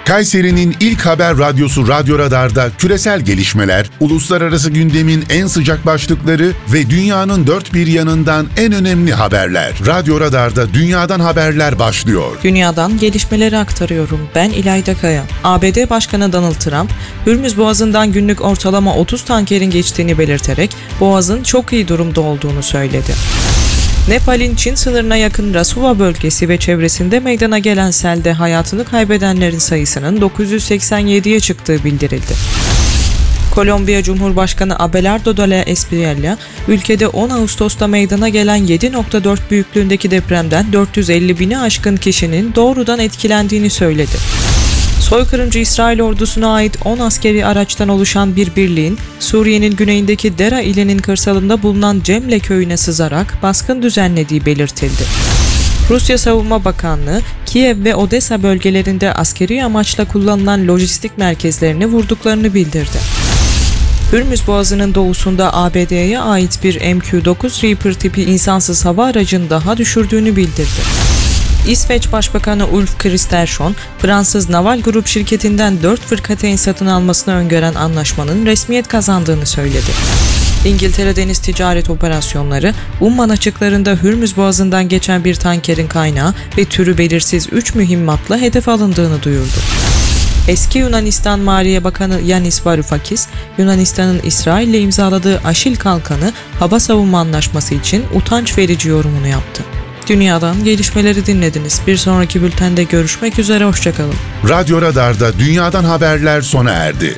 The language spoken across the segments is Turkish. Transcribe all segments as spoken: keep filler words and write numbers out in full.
Kayseri'nin ilk haber radyosu Radyo Radar'da küresel gelişmeler, uluslararası gündemin en sıcak başlıkları ve dünyanın dört bir yanından en önemli haberler. Radyo Radar'da dünyadan haberler başlıyor. Dünyadan gelişmeleri aktarıyorum. Ben İlayda Kaya. A B D Başkanı Donald Trump, Hürmüz Boğazı'ndan günlük ortalama otuz tankerin geçtiğini belirterek Boğaz'ın çok iyi durumda olduğunu söyledi. Nepal'in Çin sınırına yakın Rasuva bölgesi ve çevresinde meydana gelen selde hayatını kaybedenlerin sayısının dokuz yüz seksen yediye çıktığı bildirildi. Kolombiya Cumhurbaşkanı Abelardo de la Espriella, ülkede on Ağustos'ta meydana gelen yedi nokta dört büyüklüğündeki depremden dört yüz elli bini aşkın kişinin doğrudan etkilendiğini söyledi. Soykırımcı İsrail ordusuna ait on askeri araçtan oluşan bir birliğin, Suriye'nin güneyindeki Dera ilinin kırsalında bulunan Cemle köyüne sızarak baskın düzenlediği belirtildi. Rusya Savunma Bakanlığı, Kiev ve Odessa bölgelerinde askeri amaçla kullanılan lojistik merkezlerini vurduklarını bildirdi. Hürmüz Boğazı'nın doğusunda A B D'ye ait bir M Q dokuz Reaper tipi insansız hava aracını daha düşürdüğünü bildirdi. İsveç Başbakanı Ulf Kristersson, Fransız Naval Group şirketinden dört fırkateyn satın almasını öngören anlaşmanın resmiyet kazandığını söyledi. İngiltere Deniz Ticaret Operasyonları, Umman açıklarında Hürmüz Boğazı'ndan geçen bir tankerin kaynağı ve türü belirsiz üç mühimmatla hedef alındığını duyurdu. Eski Yunanistan Maliye Bakanı Yanis Varoufakis, Yunanistan'ın İsrail'le imzaladığı Aşil Kalkanı hava savunma anlaşması için utanç verici yorumunu yaptı. Dünyadan gelişmeleri dinlediniz. Bir sonraki bültende görüşmek üzere, hoşçakalın. Radyo Radar'da dünyadan haberler sona erdi.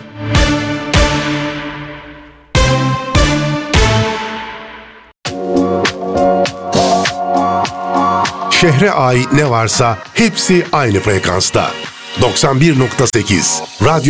Şehre ait ne varsa hepsi aynı frekansta. doksan bir nokta sekiz Radyo